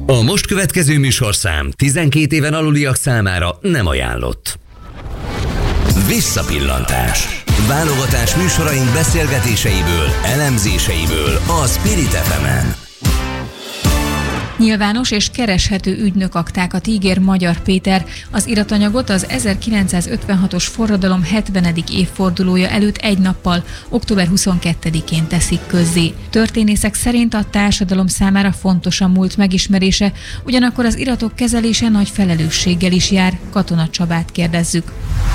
A most következő műsorszám 12 éven aluliak számára nem ajánlott. Visszapillantás. Válogatás műsoraink beszélgetéseiből, elemzéseiből a Spirit FM-en. Nyilvános és kereshető ügynökaktákat ígér Magyar Péter. Az iratanyagot az 1956-os forradalom 70. évfordulója előtt egy nappal, október 22-én teszik közzé. Történészek szerint a társadalom számára fontos a múlt megismerése, ugyanakkor az iratok kezelése nagy felelősséggel is jár. Katona Csabát kérdezzük.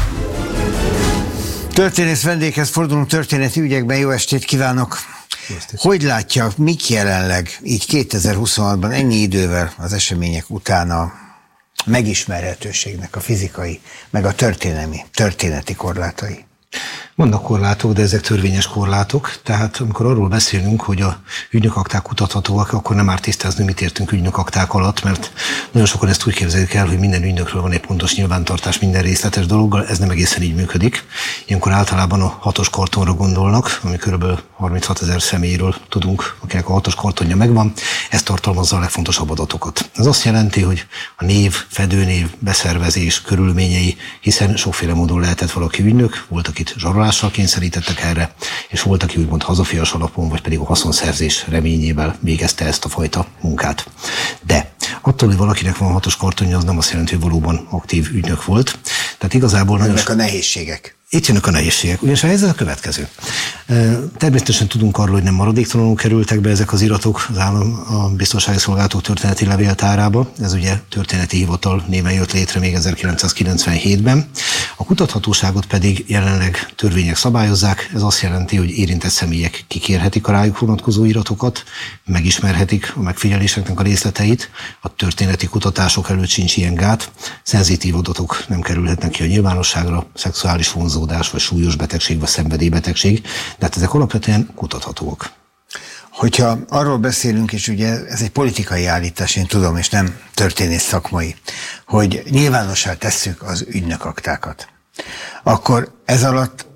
Történész vendéghez fordulunk történeti ügyekben. Jó estét kívánok! Hogy látja, mik jelenleg így 2026-ban ennyi idővel az események után a megismerhetőségnek a fizikai, meg a történeti korlátai? Vannak korlátok, de ezek törvényes korlátok, tehát amikor arról beszélünk, hogy a ügynökakták kutathatóak, akkor nem árt tisztázni, mit értünk ügynökakták alatt, mert nagyon sokan ezt úgy képzelik el, hogy minden ügynökről van egy pontos nyilvántartás minden részletes dologgal, ez nem egészen így működik. Ilyenkor általában a 6-os kartonra gondolnak, ami kb. 36 000 személyről tudunk, akinek a 6-os kartonja megvan, ez tartalmazza a legfontosabb adatokat. Ez azt jelenti, hogy a név, fedőnév, beszervezés, körülményei, hiszen sokféle módon lehetett valaki ügynök, volt, akit zsarolással kényszerítettek erre, és volt, aki úgymond hazafias alapon, vagy pedig a haszonszerzés reményével végezte ezt a fajta munkát. De attól, hogy valakinek van 6-os kartonja, az nem azt jelenti, hogy valóban aktív ügynök volt. Tehát igazából nagyon... Ennek a nehézségek. Itt jönnek a nehézségek, ugyanis a helyzet a következő. Természetesen tudunk arról, hogy nem maradéktalanul kerültek be ezek az iratok az a biztonsági szolgálatok történeti levéltárába. Ez ugye történeti hivatal néven jött létre még 1997-ben. A kutathatóságot pedig jelenleg törvények szabályozzák. Ez azt jelenti, hogy érintett személyek kikérhetik a rájuk vonatkozó iratokat, megismerhetik a megfigyeléseknek a részleteit. A történeti kutatások előtt sincs ilyen gát. Szenzitív adatok nem kerülhetnek ki a nyilvánosságra, szexuális vonzódás, vagy súlyos betegség, vagy szenvedélybetegség, de hát ezek alapvetően kutathatóak. Hogyha arról beszélünk, és ugye ez egy politikai állítás, én tudom, és nem történész szakmai, hogy nyilvánossá tesszük az ügynökaktákat, akkor ez alatt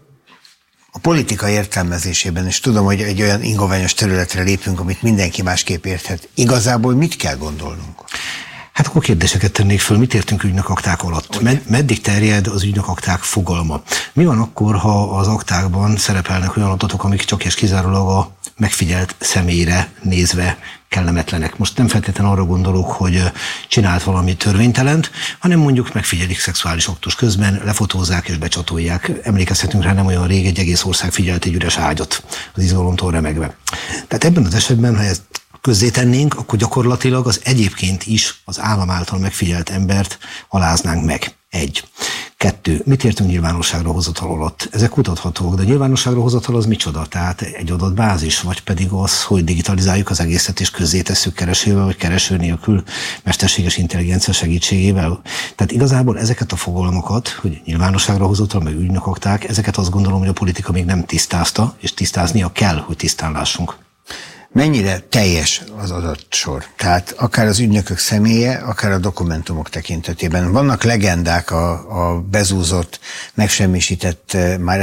a politika értelmezésében, és tudom, hogy egy olyan ingoványos területre lépünk, amit mindenki másképp érthet, igazából mit kell gondolnunk? Hát akkor kérdéseket tennék föl, mit értünk ügynökakták alatt? Meddig terjed az ügynökakták fogalma? Mi van akkor, ha az aktákban szerepelnek olyan adatok, amik csak és kizárólag a megfigyelt személyre nézve kellemetlenek? Most nem feltétlenül arra gondolok, hogy csinált valami törvénytelent, hanem mondjuk megfigyelik szexuális aktus közben, lefotózzák és becsatolják. Emlékezhetünk rá, nem olyan rég egy egész ország figyelt egy üres ágyat az izgalomtól remegve. Tehát ebben az esetben, ha ezt közzétennénk, akkor gyakorlatilag az egyébként is az állam által megfigyelt embert aláznánk meg. 1. 2. Mit értünk nyilvánosságra hozatal alatt? Ezek kutathatók, de nyilvánosságra hozatal az micsoda? Tehát egy adatbázis, vagy pedig az, hogy digitalizáljuk az egészet és közzétesszük keresővel, vagy kereső nélkül mesterséges intelligencia segítségével. Tehát igazából ezeket a fogalmakat, hogy nyilvánosságra hozatal, meg ügynökakták, ezeket azt gondolom, hogy a politika még nem tisztázta, és tisztáznia kell, hogy tisztán lássunk. Mennyire teljes az adatsor? Tehát akár az ügynökök személye, akár a dokumentumok tekintetében. Vannak legendák a bezúzott, megsemmisített, már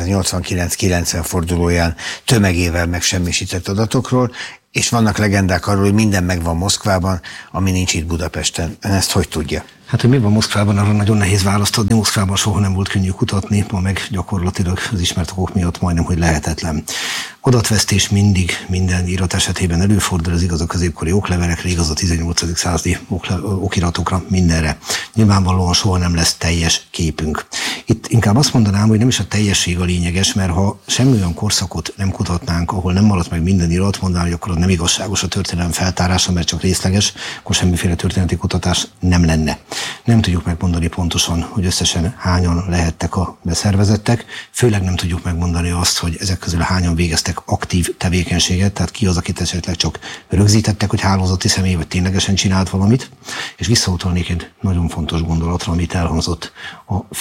1989-90 fordulóján tömegével megsemmisített adatokról, és vannak legendák arról, hogy minden megvan Moszkvában, ami nincs itt Budapesten. Ön ezt hogy tudja? Hát, hogy mi van Moszkvában, arra nagyon nehéz választ adni. Moszkvában soha nem volt könnyű kutatni, ma meg gyakorlatilag az ismert okok miatt majdnem, hogy lehetetlen. Adatvesztés mindig minden irat esetében előfordul, ez igaz a középkori oklevelekre, igaz a 18. századi okiratokra, mindenre. Nyilvánvalóan soha nem lesz teljes képünk. Itt inkább azt mondanám, hogy nem is a teljesség a lényeges, mert ha semmi olyan korszakot nem kutatnánk, ahol nem maradt meg minden irat, mondanám, hogy akkor nem igazságos a történelem feltárása, mert csak részleges, akkor semmiféle történeti kutatás nem lenne. Nem tudjuk megmondani pontosan, hogy összesen hányan lehettek a beszervezettek, főleg nem tudjuk megmondani azt, hogy ezek közül hányan végeztek aktív tevékenységet, tehát ki az, akit esetleg csak rögzítettek, hogy hálózati személy, vagy ténylegesen csinált valamit, és visszautalnék egy nagyon fontos gondolatra, amit elhangzott, a felelősség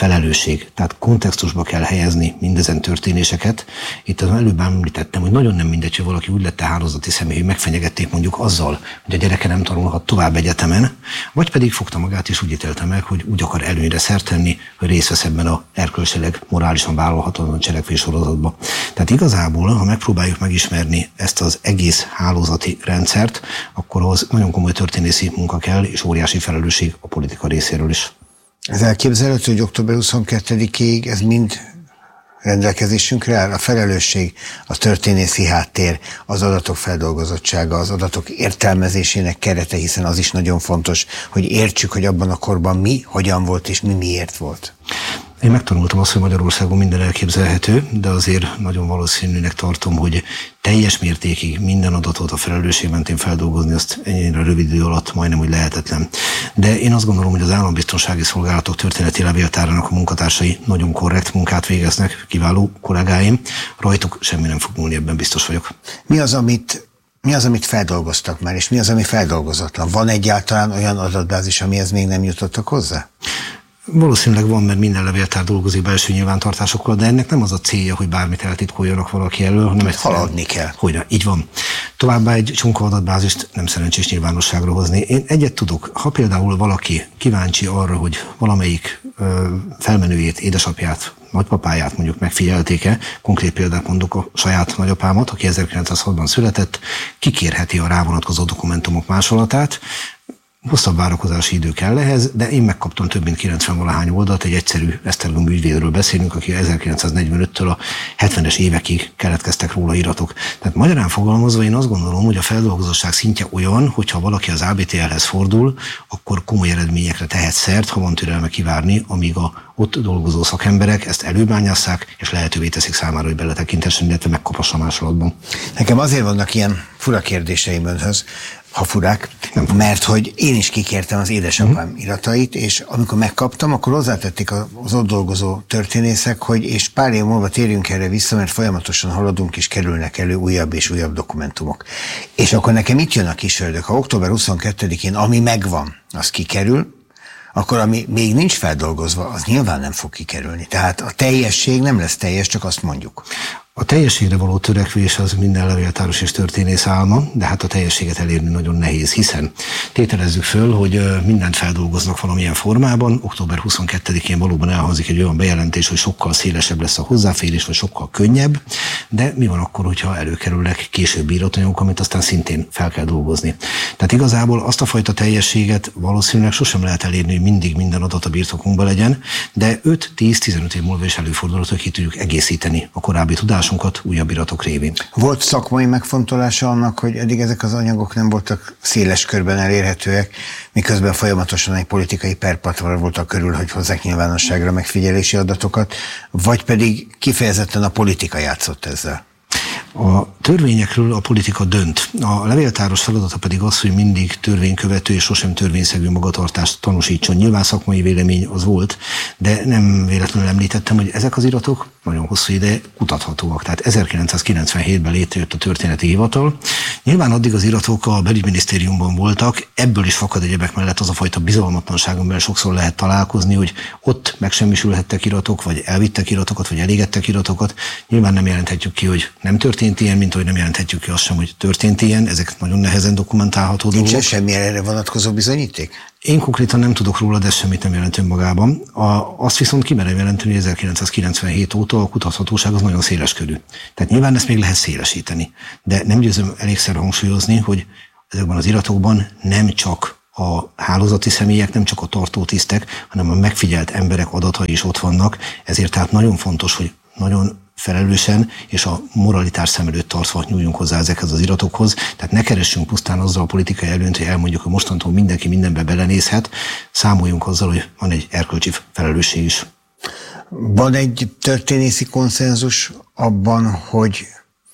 felelősség. Tehát kontextusba kell helyezni mindezen történéseket. Itt az előbb említettem, hogy nagyon nem mindegy, hogy valaki úgy lett hálózati személy, hogy megfenyegették mondjuk azzal, hogy a gyereke nem tanulhat tovább egyetemen, vagy pedig fogta magát és úgy ítélte meg, hogy úgy akar előnyre szert tenni, hogy részt vesz ebben a erkölcsileg, morálisan vállalhatatlan cselekvéssorozatba. Tehát igazából, ha megpróbáljuk megismerni ezt az egész hálózati rendszert, akkor ahhoz nagyon komoly történészi munka kell, és óriási felelősség a politika részéről is. Ez elképzelhető, hogy október 22-ig ez mind rendelkezésünkre áll? A felelősség, a történészi háttér, az adatok feldolgozottsága, az adatok értelmezésének kerete, hiszen az is nagyon fontos, hogy értsük, hogy abban a korban mi, hogyan volt és mi miért volt. Én megtanultam azt, hogy Magyarországon minden elképzelhető, de azért nagyon valószínűnek tartom, hogy teljes mértékig minden adatot a felelősség mentén feldolgozni, azt ennyire rövid idő alatt majdnem, hogy lehetetlen. De én azt gondolom, hogy az állambiztonsági szolgálatok történeti levéltárának a munkatársai nagyon korrekt munkát végeznek, kiváló kollégáim. Rajtuk semmi nem fog múlni, ebben biztos vagyok. Mi az, amit feldolgoztak már, és mi az, ami feldolgozatlan? Van egyáltalán olyan adatbázis, amihez még nem jutottak hozzá? Valószínűleg van, mert minden levéltár dolgozik belső nyilvántartásokkal, de ennek nem az a célja, hogy bármit eltitkoljanak valaki elől, hanem haladni kell. Hogyne, így van. Továbbá egy csonka adatbázist nem szerencsés nyilvánosságra hozni. Én egyet tudok, ha például valaki kíváncsi arra, hogy valamelyik felmenőjét, édesapját, nagypapáját mondjuk megfigyelték-e, konkrét példát mondok, a saját nagyapámat, aki 1906-ban született, kikérheti a rá vonatkozó dokumentumok másolatát. Hosszabb várakozási idő kell ehhez, de én megkaptam több mint 90-valahány oldalt, egy egyszerű Esztergom ügyvédről beszélünk, aki 1945-től a 70-es évekig keletkeztek róla iratok. Tehát magyarán fogalmazva én azt gondolom, hogy a feldolgozottság szintje olyan, hogyha valaki az ABTL-hez fordul, akkor komoly eredményekre tehet szert, ha van türelme kivárni, amíg a ott dolgozó szakemberek ezt előbányásszák, és lehetővé teszik számára, hogy beletekintessen, illetve megkapassa másolatban. Nekem azért vannak ilyen fura kérdéseim önhöz, ha furák, mert hogy én is kikértem az édesapám iratait, és amikor megkaptam, akkor hozzátették az ott dolgozó történészek, hogy és pár év múlva térjünk erre vissza, mert folyamatosan haladunk, és kerülnek elő újabb és újabb dokumentumok. És akkor nekem itt jön a kis ördög, ha október 22-én ami megvan, az kikerül, akkor ami még nincs feldolgozva, az nyilván nem fog kikerülni. Tehát a teljesség nem lesz teljes, csak azt mondjuk. A teljességre való törekvés az minden levéltáros és történész álma, de hát a teljességet elérni nagyon nehéz, hiszen tételezzük föl, hogy mindent feldolgoznak valamilyen formában, október 22-én valóban elhangzik egy olyan bejelentés, hogy sokkal szélesebb lesz a hozzáférés, vagy sokkal könnyebb, de mi van akkor, hogyha előkerülnek későbbi iratanyagok, amit aztán szintén fel kell dolgozni. Tehát igazából azt a fajta teljességet valószínűleg sosem lehet elérni, hogy mindig minden adat a birtokunkban legyen, de 5-10-15 év múlva is előfordulhat, hogy ki tudjuk egészíteni a korábbi tudásunkat újabb iratok révén. Volt szakmai megfontolása annak, hogy eddig ezek az anyagok nem voltak széles körben elérhetőek, miközben folyamatosan egy politikai perpatvar voltak körül, hogy hozzák nyilvánosságra megfigyelési adatokat, vagy pedig kifejezetten a politika játszott ezzel? A törvényekről a politika dönt. A levéltáros feladata pedig az, hogy mindig törvénykövető és sosem törvényszegő magatartást tanúsítson. Nyilván szakmai vélemény az volt, de nem véletlenül említettem, hogy ezek az iratok nagyon hosszú ideje kutathatóak. Tehát 1997-ben létrejött a történeti hivatal. Nyilván addig az iratok a belügyminisztériumban voltak, ebből is fakad egyebek mellett az a fajta bizalmatlanság, amivel sokszor lehet találkozni, hogy ott megsemmisülhettek iratok, vagy elvittek iratokat, vagy elégettek iratokat. Nyilván nem jelenthetjük ki, hogy nem történt ilyen, mint hogy nem jelenthetjük ki azt sem, hogy történt ilyen. Ezek nagyon nehezen dokumentálható dolgok. Nincs semmi erre vonatkozó bizonyíték? Én konkrétan nem tudok róla, de semmit nem jelent önmagában. Azt viszont kimerem jelenteni, hogy 1997 óta a kutathatóság az nagyon széleskörű. Tehát nyilván ezt még lehet szélesíteni. De nem győzöm elégszer hangsúlyozni, hogy ezekben az iratokban nem csak a hálózati személyek, nem csak a tartótisztek, hanem a megfigyelt emberek adatai is ott vannak. Ezért tehát nagyon fontos, hogy nagyon felelősen és a moralitás szem előtt tartva nyúljunk hozzá ezekhez az iratokhoz. Tehát ne keressünk pusztán azzal a politikai előnyt, hogy elmondjuk, hogy mostantól mindenki mindenbe belenézhet. Számoljunk azzal, hogy van egy erkölcsi felelősség is. Van egy történészi konszenzus abban, hogy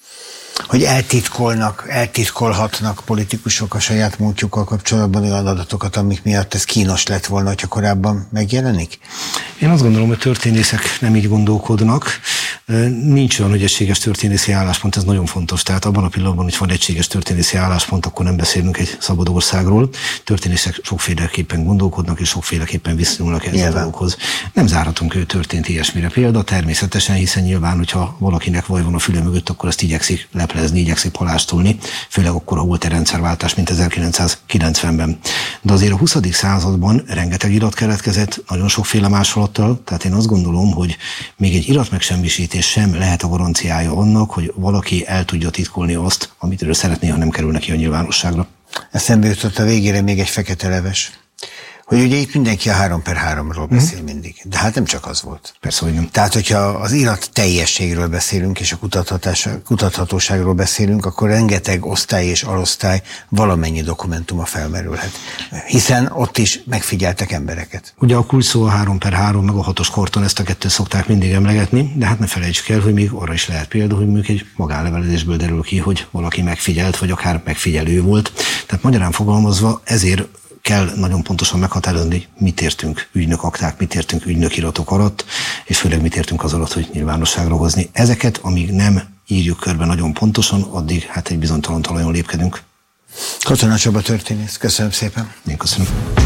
eltitkolhatnak politikusok a saját múltjukkal kapcsolatban olyan adatokat, amik miatt ez kínos lett volna, hogyha korábban megjelenik? Én azt gondolom, hogy történészek nem így gondolkodnak. Nincs olyan, hogy egységes történészi álláspont, ez nagyon fontos. Tehát abban a pillanatban, hogy van egységes történészi álláspont, akkor nem beszélünk egy szabad országról. Történészek sokféleképpen gondolkodnak, és sokféleképpen viszonyulnak ehhez a dolgokhoz. Nem zárhatunk, hogy történt ilyesmire példa, természetesen, hiszen nyilván, hogyha valakinek vaj van a füle mögött, akkor azt igyekszik leplezni, igyekszik palástolni, főleg akkor, ha volt egy rendszerváltás, mint 1990-ben. De azért a 20. században rengeteg irat keletkezett, nagyon sokféle másolattal, tehát én azt gondolom, hogy még egy iratmegsemmisítés sem lehet a garanciája annak, hogy valaki el tudja titkolni azt, amit ő szeretné, ha nem kerül neki a nyilvánosságra. Eszembe jutott a végére még egy fekete leves. Hogy ugye itt mindenki a 3/3-ról beszél mindig. De hát nem csak az volt. Persze, hogy nem. Tehát, hogyha az irat teljességről beszélünk, és a kutathatóságról beszélünk, akkor rengeteg osztály és alosztály valamennyi dokumentuma felmerülhet. Hiszen ott is megfigyeltek embereket. Ugye a kulcs szó a 3/3, meg a 6-os karton, ezt a kettőt szokták mindig emlegetni, de hát ne felejtsük el, hogy még arra is lehet példa, hogy mondjuk egy magánlevelezésből derül ki, hogy valaki megfigyelt, vagy akár megfigyelő volt. Tehát magyarán fogalmazva ezért kell nagyon pontosan meghatározni, mit értünk ügynökakták, mit értünk ügynökiratok alatt, és főleg mit értünk az alatt, hogy nyilvánosságra hozni. Ezeket, amíg nem írjuk körbe nagyon pontosan, addig hát egy bizonytalan talajon lépkedünk. Katona Csaba történész, köszönöm szépen. Én köszönöm.